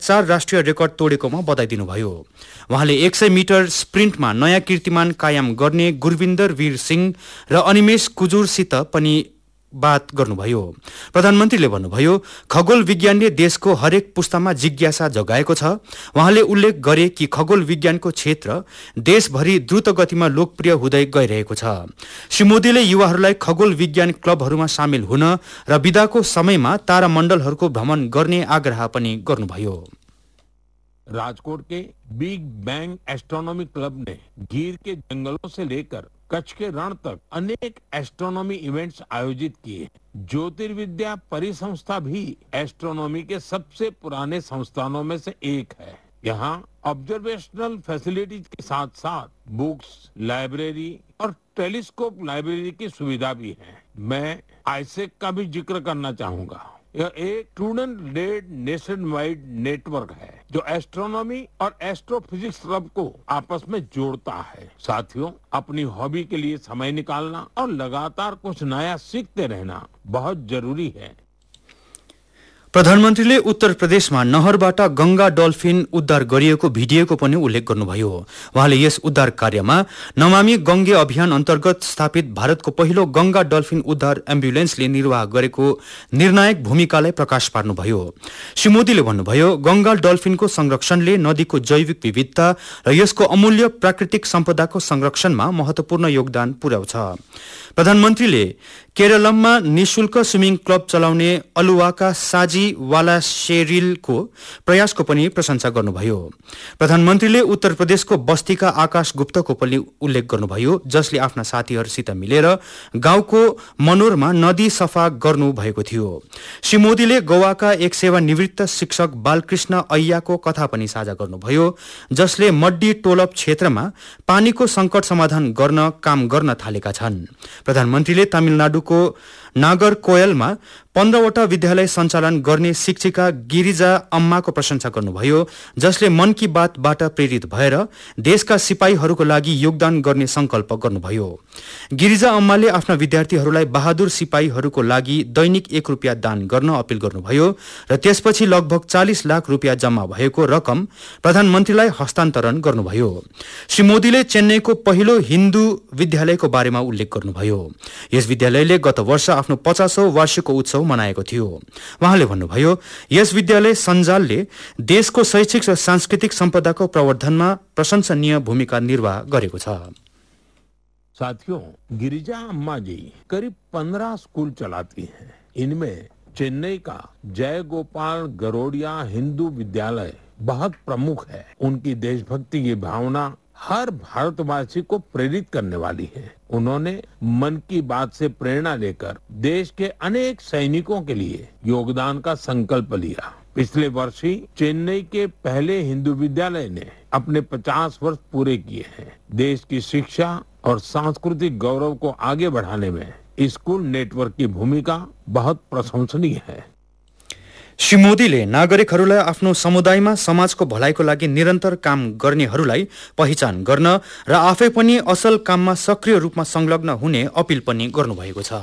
4 राष्ट्रिय रेकर्ड तोडेकोमा बधाई दिनुभयो। उहाँले 100 मिटर स्प्रिन्टमा नयाँ कीर्तिमान कायम गर्ने गुरविन्दर वीर सिंह र अनिमेष कुजुरसित पनि बात गर्नुभयो। प्रधानमन्त्रीले भन्नुभयो, खगोल विज्ञानले देशको हरेक पुस्तामा जिज्ञासा जगाएको छ। उहाँले उल्लेख गरे कि खगोल विज्ञानको क्षेत्र देशभरि द्रुत गतिमा लोकप्रिय हुँदै गइरहेको छ। श्री मोदीले युवाहरूलाई खगोल विज्ञान क्लबहरूमा सामेल हुन र बिदाको समयमा तारामण्डलहरूको भ्रमण गर्ने आग्रह पनि गर्नुभयो। राजकोट के बिग बैंग एस्ट्रोनॉमी क्लब ने गीर के जंगलों से लेकर कच्छ के रण तक अनेक एस्ट्रोनॉमी इवेंट्स आयोजित किए। ज्योतिर्विद्या परिसंस्था भी एस्ट्रोनॉमी के सबसे पुराने संस्थानों में से एक है। यहाँ ऑब्जर्वेशनल फैसिलिटीज के साथ साथ बुक्स, लाइब्रेरी और टेलीस्कोप लाइब्रेरी की सुविधा भी है। मैं आईसेक का भी जिक्र करना चाहूंगा। यह एक student led nation wide network है जो एस्ट्रोनॉमी और एस्ट्रोफिजिक्स क्लब को आपस में जोड़ता है। साथियों, अपनी हॉबी के लिए समय निकालना और लगातार कुछ नया सीखते रहना बहुत जरूरी है। प्रधानमन्त्रीले उत्तर प्रदेशमा नहरबाट गंगा डल्फिन उद्धार गरिएको भिडियोको पनि उल्लेख गर्नुभयो। उहाँले यस उद्धार कार्यमा नमामि गंगे अभियान अन्तर्गत स्थापित भारतको पहिलो गंगा डल्फिन उद्धार एम्बुलेन्सले निर्वाह गरेको निर्णायक भूमिकालाई प्रकाश पार्नुभयो। श्री मोदीले भन्नुभयो, गंगा डल्फिनको संरक्षणले नदीको जैविक विविधता र यसको अमूल्य प्राकृतिक सम्पदाको संरक्षणमा महत्वपूर्ण योगदान पुर्याउँछ। प्रधानमन्त्रीले केरलममा निशुल्क स्विमिङ क्लब चलाउने अलुवाका साजी वालाशेरिलको प्रयासको पनि प्रशंसा गर्नुभयो। प्रधानमन्त्रीले उत्तर प्रदेशको बस्तीका आकाश गुप्तको पनि उल्लेख गर्नुभयो, जसले आफ्ना साथीहरूसित मिलेर गाउँको मनोरमा नदी सफा गर्नु भएको थियो। श्री मोदीले गोवाका एक सेवानिवृत्त शिक्षक बालकृष्ण अय्याको कथा पनि साझा गर्नुभयो, जसले मड्डी टोलप क्षेत्रमा पानीको संकट समाधान गर्न काम गर्न थालेका छन्। प्रधानमन्त्रीले तमिलनाडुको नागरकोयलमा 15वटा विद्यालय सञ्चालन गर्ने शिक्षिका गिरिजा अम्माको प्रशंसा गर्नुभयो, जसले मन की बातबाट प्रेरित भएर देशका सिपाहीहरूको लागि योगदान गर्ने संकल्प गर्नुभयो। गिरिजा अम्माले आफ्ना विद्यार्थीहरूलाई बहादुर सिपाहीहरूको लागि दैनिक 1 रुपियाँ दान गर्न अपील गर्नुभयो र त्यसपछि लगभग 40 लाख रुपियाँ जम्मा भएको रकम प्रधानमन्त्रीलाई हस्तान्तरण गर्नुभयो। श्री मोदीले चेन्नईको पहिलो हिन्दू विद्यालयको बारेमा उल्लेख गर्नुभयो। यस विद्यालयले गत वर्ष आफ्नो 50औं वार्षिक उत्सव मनाएको थियो। उहाँले भन्नुभयो, यस विद्यालय सञ्जालले देशको शैक्षिक र सांस्कृतिक सम्पदाको प्रवर्धनमा प्रशंसनीय भूमिका निर्वाह गरेको छ। साथियों, गिरिजा अम्मा जी करीब 15 स्कूल चलाती हैं। इनमें चेन्नई का जय गोपाल गरोडिया हिंदू विद्यालय बहुत प्रमुख है। उनकी देशभक्ति की भावना हर भारतवासी को प्रेरित करने वाली है। उन्होंने मन की बात से प्रेरणा लेकर देश के अनेक सैनिकों के लिए योगदान का संकल्प लिया। पिछले वर्ष ही चेन्नई के पहले हिंदू विद्यालय ने अपने 50 वर्ष पूरे किए हैं। देश की शिक्षा और सांस्कृतिक गौरव को आगे बढ़ाने में स्कूल नेटवर्क की भूमिका बहुत प्रशंसनीय है। श्री मोदीले नागरिकहरूलाई आफ्नो समुदायमा समाजको भलाइको लागि निरन्तर काम गर्नेहरूलाई पहिचान गर्न र आफै पनि असल काममा सक्रिय रूपमा संलग्न हुने अपील पनि गर्नुभएको छ।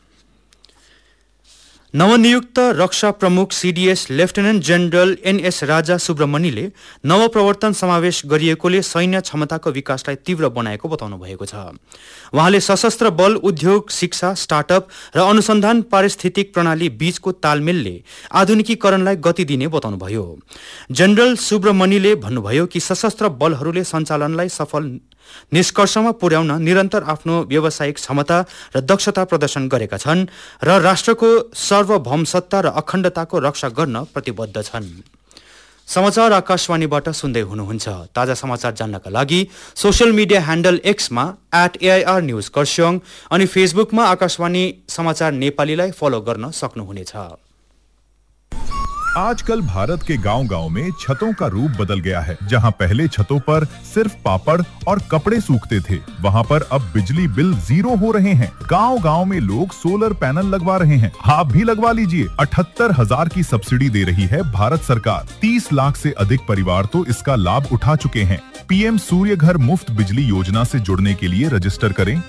नवनियुक्त रक्षा प्रमुख सीडीएस लेफ्टिनेन्ट जनरल एनएस राजा सुब्रमणिले नवप्रवर्तन समावेश गरिएकोले सैन्य क्षमताको विकासलाई तीव्र बनाएको बताउनु भएको छ। उहाँले सशस्त्र बल, उद्योग, शिक्षा, स्टार्टअप र अनुसन्धान पारिस्थितिक प्रणाली बीचको तालमेलले आधुनिकीकरणलाई गति दिने बताउनुभयो। जनरल सुब्रमणिले भन्नुभयो कि सशस्त्र बलहरूले सञ्चालनलाई सफल निष्कर्षमा पुर्याउन निरन्तर आफ्नो व्यावसायिक क्षमता र दक्षता प्रदर्शन गरेका छन् र राष्ट्रको सार्वभौमसत्ता र अखण्डताको रक्षा गर्न प्रतिबद्ध छन्। समाचार आकाशवाणीबाट सुन्दै हुनुहुन्छ। ताजा समाचार जान्नका लागि social media handle एक्समा @AIR news Kurseong अनि फेसबुकमा आकाशवाणी समाचार नेपालीलाई फलो गर्न सक्नुहुनेछ। आजकल भारत के गांव-गांव में छतों का रूप बदल गया है। जहां पहले छतों पर सिर्फ पापड़ और कपड़े सूखते थे, वहां पर अब बिजली बिल 0 हो रहे हैं। गांव-गांव में लोग सोलर पैनल लगवा रहे हैं। आप भी लगवा लीजिए। 78,000 की सब्सिडी दे रही है भारत सरकार। 30 लाख से अधिक परिवार तो इसका लाभ उठा चुके हैं। पीएम सूर्य घर मुफ्त बिजली योजना से जुड़ने के लिए रजिस्टर करें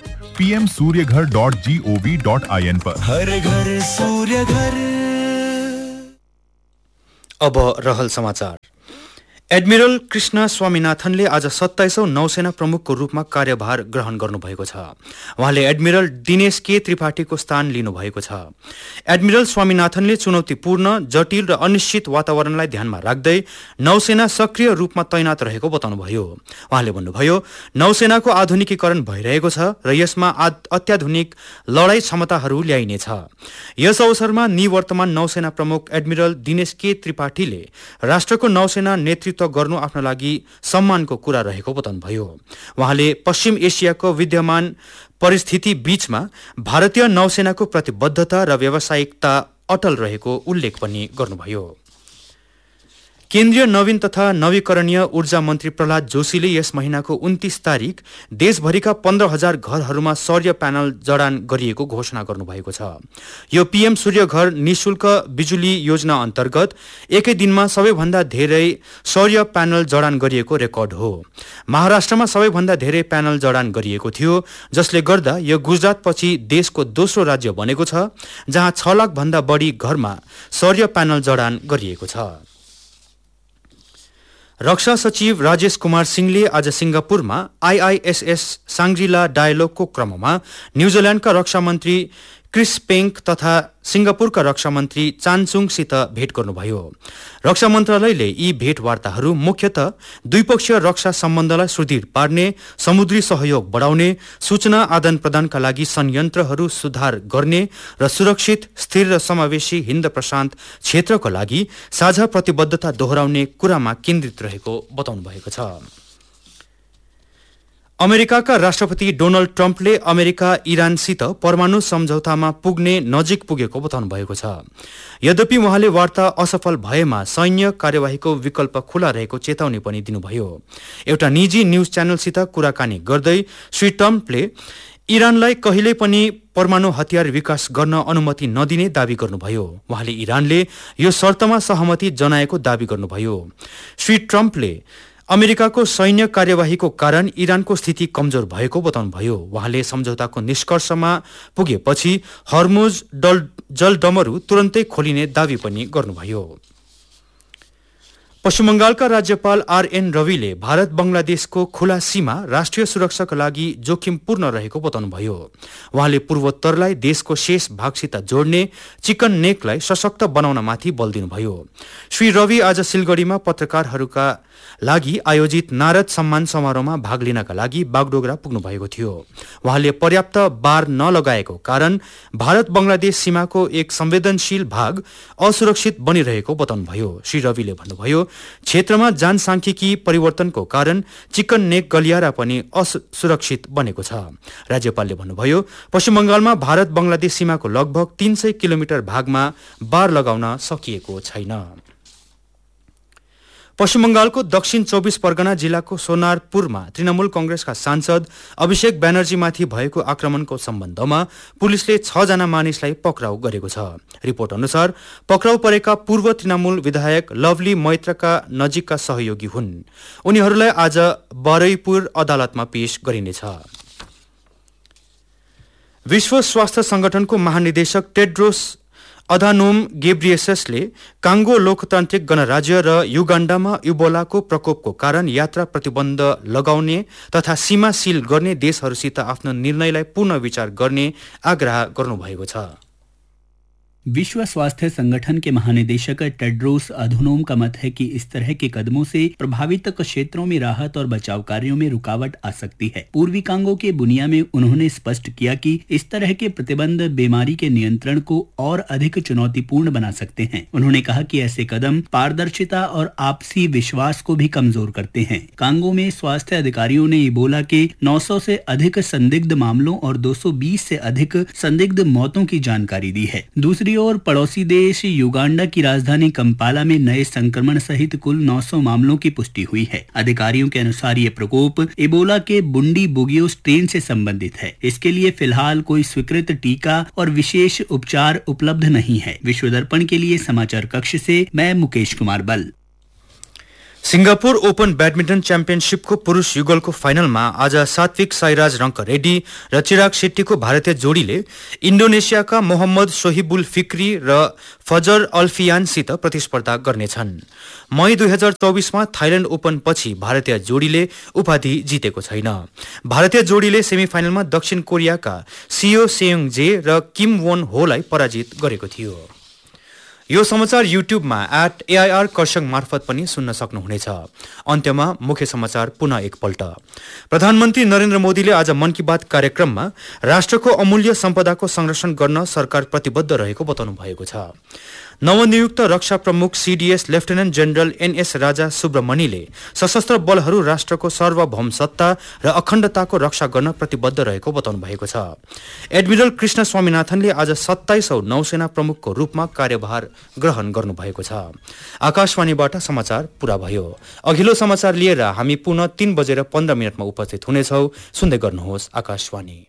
pmsuryaghar.gov.in पर। हर घर सूर्य घर। अब रहल समाचार। एडमिरल कृष्ण स्वामीनाथनले आज 27औं नौसेना प्रमुखको रूपमा कार्यभार ग्रहण गर्नुभएको छ। उहाँले एडमिरल दिनेश के त्रिपाठीको स्थान लिनुभएको छ। एडमिरल स्वामीनाथनले चुनौतीपूर्ण, जटिल र अनिश्चित वातावरणलाई ध्यानमा राख्दै नौसेना सक्रिय रूपमा तैनात रहेको बताउनुभयो। उहाँले भन्नुभयो, नौसेनाको आधुनिकीकरण भइरहेको छ र यसमा अत्याधुनिक लडाईँ क्षमताहरू ल्याइनेछ। यस अवसरमा निवर्तमान नौसेना प्रमुख एडमिरल दिनेश के त्रिपाठीले राष्ट्रको नौसेना नेतृत्व गर्नु आफ्नो लागि सम्मानको कुरा रहेको बताउनुभयो। उहाँले पश्चिम एसियाको विद्यमान परिस्थिति बीचमा भारतीय नौसेनाको प्रतिबद्धता र व्यावसायिकता अटल रहेको उल्लेख पनि गर्नुभयो। केन्द्रीय नवीन तथा नवीकरणीय ऊर्जा मन्त्री प्रहलाद जोशीले यस महिनाको 29 तारिक देशभरिका 15,000 घरहरूमा सौर्य प्यानल जडान गरिएको घोषणा गर्नुभएको छ। यो पीएम सूर्य घर निशुल्क बिजुली योजना अन्तर्गत एकै दिनमा सबैभन्दा धेरै सौर्य प्यानल जडान गरिएको रेकर्ड हो। महाराष्ट्रमा सबैभन्दा धेरै प्यानल जडान गरिएको थियो, जसले गर्दा यो गुजरातपछि देशको दोस्रो राज्य बनेको छ जहाँ 6 लाख भन्दा बढी घरमा सौर्य प्यानल जडान गरिएको छ। रक्षा सचिव राजेश कुमार सिंहले आज सिंगापुरमा आईआईएसएस सांग्रीला डायलोगको क्रममा न्यूजील्याण्डका रक्षा मन्त्री क्रिस पेङ्क तथा सिंगापुरका रक्षा मन्त्री चानचुङसित भेट गर्नुभयो। रक्षा मन्त्रालयले यी भेटवार्ताहरू मुख्यतः द्विपक्षीय रक्षा सम्बन्धलाई सुदृढ पार्ने, समुद्री सहयोग बढाउने, सूचना आदान प्रदानका लागि संयन्त्रहरू सुधार गर्ने र सुरक्षित, स्थिर र समावेशी हिन्द प्रशान्त क्षेत्रको लागि साझा प्रतिबद्धता दोहोऱ्याउने कुरामा केन्द्रित रहेको बताउनु भएको छ। अमेरिकाका राष्ट्रपति डोनाल्ड ट्रम्पले अमेरिका इरानसित परमाणु सम्झौतामा पुग्ने नजिक पुगेको बताउनु भएको छ। यद्यपि उहाँले वार्ता असफल भएमा सैन्य कार्यवाहीको विकल्प खुला रहेको चेतावनी पनि दिनुभयो। एउटा निजी न्यूज च्यानलसित कुराकानी गर्दै श्री ट्रम्पले इरानलाई कहिल्यै पनि परमाणु हतियार विकास गर्न अनुमति नदिने दावी गर्नुभयो। उहाँले इरानले यो शर्तमा सहमति जनाएको दावी गर्नुभयो। श्री ट्रम्पले अमेरिकाको सैन्य कार्यवाहीको कारण इरानको स्थिति कमजोर भएको बताउनुभयो। उहाँले सम्झौताको निष्कर्षमा पुगेपछि हर्मुज जलडमरू तुरन्तै खोलिने दावी पनि गर्नुभयो। पश्चिम बंगालका राज्यपाल आरएन रविले भारत बंगलादेशको खुला सीमा राष्ट्रिय सुरक्षाका लागि जोखिमपूर्ण रहेको बताउनुभयो। उहाँले पूर्वोत्तरलाई देशको शेष भागसित जोड्ने चिकन नेकलाई सशक्त बनाउनमाथि बल दिनुभयो। श्री रवि आज सिलगढीमा पत्रकारहरूका लागि आयोजित नारद सम्मान समारोहमा भाग लिनका लागि बागडोगरा पुग्नु भएको थियो। उहाँले पर्याप्त बार नलगाएको कारण भारत बंगलादेश सीमाको एक संवेदनशील भाग असुरक्षित बनिरहेको बताउनुभयो। श्री रविले भन्नुभयो, क्षेत्रमा जनसांख्यिकी परिवर्तनको कारण चिकन नेक गलियारा पनि असुरक्षित बनेको छ। राज्यपालले भन्नुभयो, पश्चिम बंगालमा भारत बंगलादेश सीमाको लगभग 300 किलोमिटर भागमा बार लगाउन सकिएको छैन। पश्चिम बंगालको दक्षिण 24 परगना जिल्लाको सोनारपुरमा तृणमूल कंग्रेसका सांसद अभिषेक ब्यानर्जीमाथि भएको आक्रमणको सम्बन्धमा पुलिसले 6 जना मानिसलाई पक्राउ गरेको छ। रिपोर्ट अनुसार पक्राउ परेका पूर्व तृणमूल विधायक लवली मैत्रका नजिकका सहयोगी हुन्। उनीहरूलाई आज बरैपुर अदालतमा पेश गरिनेछ। विश्व स्वास्थ्य संगठनको महानिदेशक टेड्रोस अधानोम गेब्रियेससले कांगो लोकतान्त्रिक गणराज्य र युगाण्डामा इबोलाको प्रकोपको कारण यात्रा प्रतिबन्ध लगाउने तथा सीमा सील गर्ने देशहरूसित आफ्नो निर्णयलाई पुनः विचार गर्ने आग्रह गर्नुभएको छ। विश्व स्वास्थ्य संगठन के महानिदेशक टेड्रोस अधनोम का मत है कि इस तरह के कदमों से प्रभावित क्षेत्रों में राहत और बचाव कार्यों में रुकावट आ सकती है। पूर्वी कांगो के बुनिया में उन्होंने स्पष्ट किया कि इस तरह के प्रतिबंध बीमारी के नियंत्रण को और अधिक चुनौतीपूर्ण बना सकते हैं। उन्होंने कहा कि ऐसे कदम पारदर्शिता और आपसी विश्वास को भी कमजोर करते हैं। कांगो में स्वास्थ्य अधिकारियों ने इबोला के 900 से अधिक संदिग्ध मामलों और 220 से अधिक संदिग्ध मौतों की जानकारी दी है। दूसरी और पड़ोसी देश युगांडा की राजधानी कंपाला में नए संक्रमण सहित कुल 900 मामलों की पुष्टि हुई है। अधिकारियों के अनुसार ये प्रकोप इबोला के बुंडी बुगियो स्ट्रेन से संबंधित है। इसके लिए फिलहाल कोई स्वीकृत टीका और विशेष उपचार उपलब्ध नहीं है। विश्व दर्पण के लिए समाचार कक्ष से मैं मुकेश कुमार बल। सिंगापुर ओपन ब्याडमिन्टन च्याम्पियनशिपको पुरुष युगलको फाइनलमा आज सात्विक साईराज रङ्करेड्डी र चिराग शेट्टीको भारतीय जोडीले इन्डोनेसियाका मोहम्मद सोहिबुल फिक्री र फजर अल्फियानसित प्रतिस्पर्धा गर्नेछन्। मई 2024मा थाइल्याण्ड ओपन पछि भारतीय जोडीले उपाधि जितेको छैन। भारतीय जोडीले सेमिफाइनलमा दक्षिण कोरियाका सियो सेयोङ जे र किम वोन होलाई पराजित गरेको थियो। यो समाचार युट्युबमा @AIR कर्षङ मार्फत पनि सुन्न सक्नुहुनेछ। अन्त्यमा मुख्य समाचार पुनः एकपल्ट। प्रधानमन्त्री नरेन्द्र मोदीले आज मन की बात कार्यक्रममा राष्ट्रको अमूल्य सम्पदाको संरक्षण गर्न सरकार प्रतिबद्ध रहेको बताउनु भएको छ। नवनियुक्त रक्षा प्रमुख CDS लेफ्टिनेन्ट जनरल NS राजा सुब्रमणिले सशस्त्र बलहरू राष्ट्रको सार्वभौम सत्ता र अखण्डताको रक्षा गर्न प्रतिबद्ध रहेको बताउनु भएको छ। एडमिरल कृष्ण स्वामीनाथनले आज 27औं नौसेना प्रमुखको रूपमा कार्यभार ग्रहण गर्नुभएको छ। आकाशवाणीबाट समाचार पूरा भयो। अघिल्लो समाचार लिएर हामी पुनः 3:15 उपस्थित हुनेछौं। सुन्दै गर्नुहोस् आकाशवाणी।